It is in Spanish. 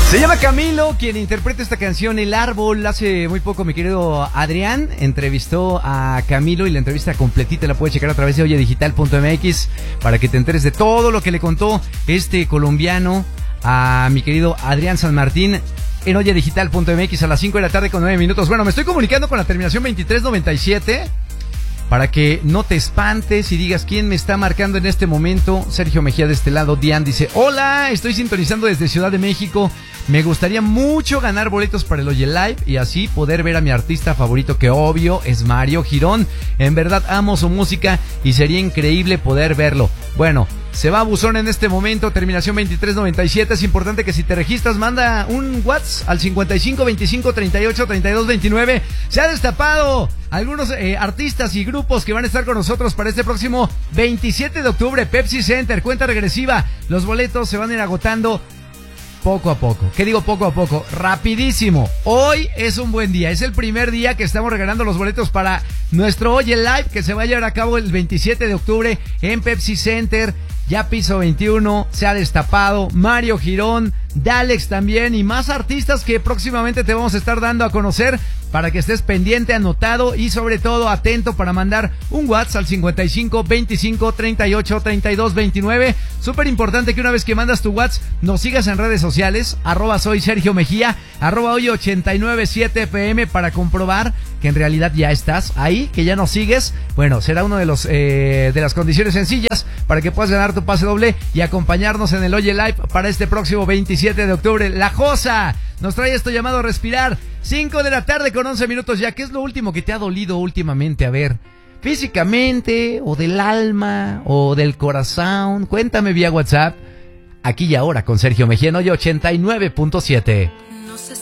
Se llama Camilo, quien interpreta esta canción El Árbol. Hace muy poco mi querido Adrián entrevistó a Camilo y la entrevista completita la puedes checar a través de oyedigital.mx para que te enteres de todo lo que le contó este colombiano a mi querido Adrián San Martín en oyedigital.mx a las 5 de la tarde con 9 minutos. Bueno, me estoy comunicando con la terminación 2397 para que no te espantes y digas quién me está marcando en este momento. Sergio Mejía de este lado. Diane dice: hola, estoy sintonizando desde Ciudad de México. Me gustaría mucho ganar boletos para el Oye Live y así poder ver a mi artista favorito, que obvio es Mario Girón. En verdad amo su música y sería increíble poder verlo. Bueno, se va a buzón en este momento, terminación 2397. Es importante que si te registras, manda un WhatsApp al 55 25 38 32 29. Se ha destapado algunos artistas y grupos que van a estar con nosotros para este próximo 27 de octubre, Pepsi Center, cuenta regresiva. Los boletos se van a ir agotando poco a poco. ¿Qué digo poco a poco? Rapidísimo. Hoy es un buen día. Es el primer día que estamos regalando los boletos para nuestro Oye Live, que se va a llevar a cabo el 27 de octubre en Pepsi Center. Ya piso 21, se ha destapado. Mario Girón, Dalex también y más artistas que próximamente te vamos a estar dando a conocer para que estés pendiente, anotado y sobre todo atento para mandar un WhatsApp al 55 25 38 32 29. Súper importante que una vez que mandas tu WhatsApp nos sigas en redes sociales, @soy Sergio Mejía, @hoy897pm para comprobar que en realidad ya estás ahí, que ya nos sigues. Bueno, será uno de los de las condiciones sencillas para que puedas ganar tu pase doble y acompañarnos en el Oye Live para este próximo 27 de octubre. La Josa nos trae esto llamado Respirar. 5 de la tarde con 11 minutos ya. ¿Qué es lo último que te ha dolido últimamente? A ver, físicamente, o del alma, o del corazón. Cuéntame vía WhatsApp. Aquí y ahora con Sergio Mejía en Oye 89.7.